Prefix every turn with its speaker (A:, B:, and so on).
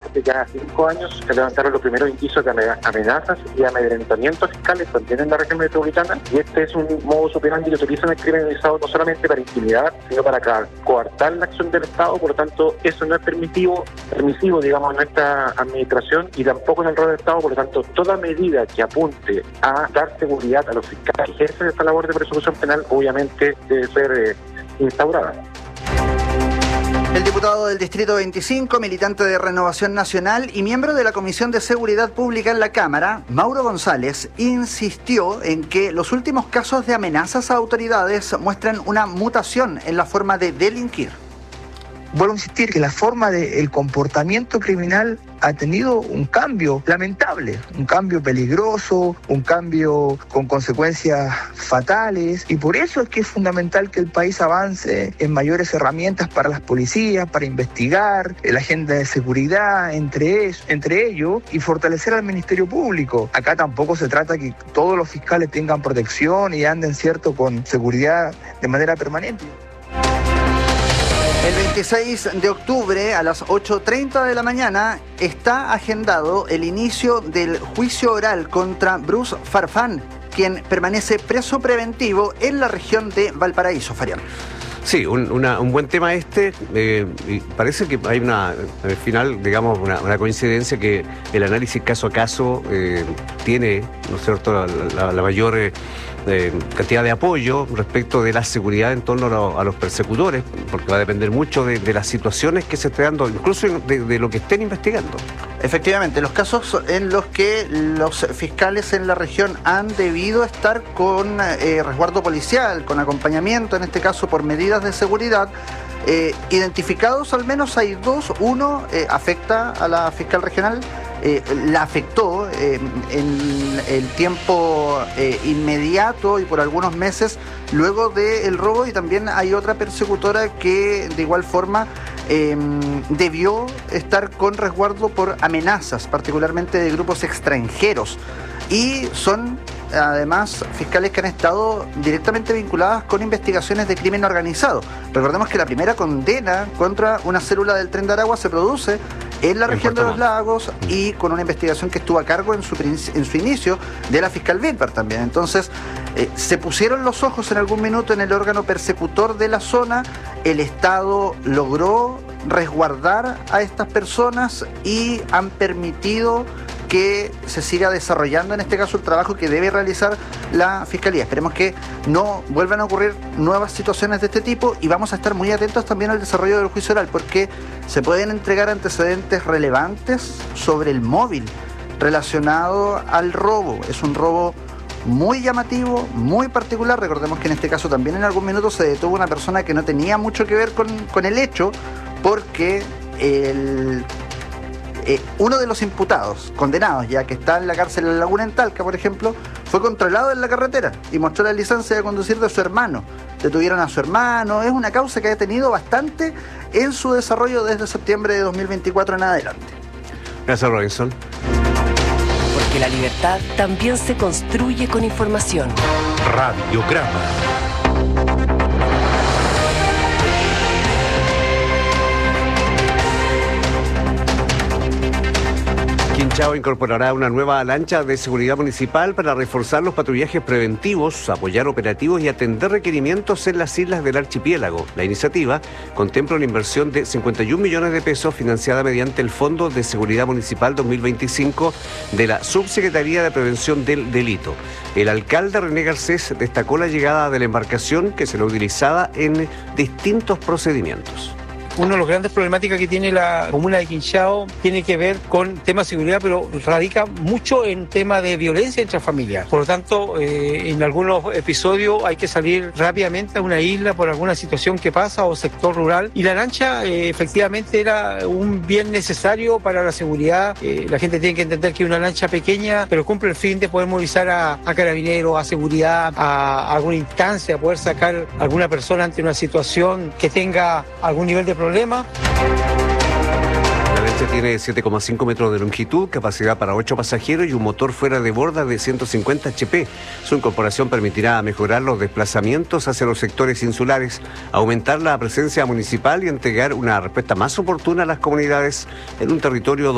A: hace ya 5 años se levantaron los primeros indicios de amenazas y amedrentamientos fiscales también en la región metropolitana, y este es un modus operandi que utilizan el crimen organizado no solamente para intimidar, sino para coartar la acción del Estado. Por lo tanto, eso no es permisivo, digamos, en nuestra administración y tampoco en el rol del Estado. Por lo tanto, toda medida que apunte a dar seguridad a los fiscales que ejercen esta labor de persecución penal, obviamente debe ser instaurada.
B: El diputado del Distrito 25, militante de Renovación Nacional y miembro de la Comisión de Seguridad Pública en la Cámara, Mauro González, insistió en que los últimos casos de amenazas a autoridades muestran una mutación en la forma de delinquir.
C: Vuelvo a insistir que la forma del comportamiento criminal ha tenido un cambio lamentable, un cambio peligroso, un cambio con consecuencias fatales, y por eso es que es fundamental que el país avance en mayores herramientas para las policías, para investigar, la agenda de seguridad entre ellos, y fortalecer al Ministerio Público. Acá tampoco se trata que todos los fiscales tengan protección y anden, cierto, con seguridad de manera permanente.
B: El 26 de octubre a las 8:30 de la mañana está agendado el inicio del juicio oral contra Bruce Farfán, quien permanece preso preventivo en la región de Valparaíso, Farián.
D: Sí, un buen tema este. Y parece que hay al final, digamos, una coincidencia que el análisis caso a caso tiene, ¿no es cierto?, la mayor cantidad de apoyo respecto de la seguridad en torno a los persecutores, porque va a depender mucho de las situaciones que se estén dando, incluso de lo que estén investigando.
B: Efectivamente, los casos en los que los fiscales en la región han debido estar con resguardo policial, con acompañamiento, en este caso por medidas de seguridad, identificados al menos hay dos. Uno afecta a la fiscal regional, la afectó en el tiempo inmediato y por algunos meses luego del robo, y también hay otra persecutora que de igual forma debió estar con resguardo por amenazas, particularmente de grupos extranjeros, y son además fiscales que han estado directamente vinculadas con investigaciones de crimen organizado. Recordemos que la primera condena contra una célula del Tren de Aragua se produce en la región de los Lagos, y con una investigación que estuvo a cargo en su inicio de la fiscal Villar también. Entonces, se pusieron los ojos en algún minuto en el órgano persecutor de la zona, el Estado logró resguardar a estas personas y han permitido que se siga desarrollando en este caso el trabajo que debe realizar la Fiscalía. Esperemos que no vuelvan a ocurrir nuevas situaciones de este tipo, y vamos a estar muy atentos también al desarrollo del juicio oral, porque se pueden entregar antecedentes relevantes sobre el móvil relacionado al robo. Es un robo muy llamativo, muy particular. Recordemos que en este caso también en algún minuto se detuvo una persona que no tenía mucho que ver con el hecho, porque uno de los imputados, condenados ya, que está en la cárcel de la Laguna en Talca, por ejemplo, fue controlado en la carretera y mostró la licencia de conducir de su hermano. Detuvieron a su hermano. Es una causa que ha tenido bastante en su desarrollo desde septiembre de 2024 en adelante.
D: Gracias, Robinson.
E: Porque la libertad también se construye con información.
F: Radiograma.
D: Quinchao incorporará una nueva lancha de seguridad municipal para reforzar los patrullajes preventivos, apoyar operativos y atender requerimientos en las islas del archipiélago. La iniciativa contempla una inversión de 51 millones de pesos financiada mediante el Fondo de Seguridad Municipal 2025 de la Subsecretaría de Prevención del Delito. El alcalde René Garcés destacó la llegada de la embarcación, que será utilizada en distintos procedimientos.
G: Una de las grandes problemáticas que tiene la comuna de Quinchao tiene que ver con temas de seguridad, pero radica mucho en temas de violencia intrafamiliar. Por lo tanto, en algunos episodios hay que salir rápidamente a una isla por alguna situación que pasa o sector rural. Y la lancha efectivamente era un bien necesario para la seguridad. La gente tiene que entender que es una lancha pequeña, pero cumple el fin de poder movilizar a carabineros, a seguridad, a alguna instancia, poder sacar a alguna persona ante una situación que tenga algún nivel de problema.
D: La lancha tiene 7,5 metros de longitud, capacidad para 8 pasajeros y un motor fuera de borda de 150 HP. Su incorporación permitirá mejorar los desplazamientos hacia los sectores insulares, aumentar la presencia municipal y entregar una respuesta más oportuna a las comunidades en un territorio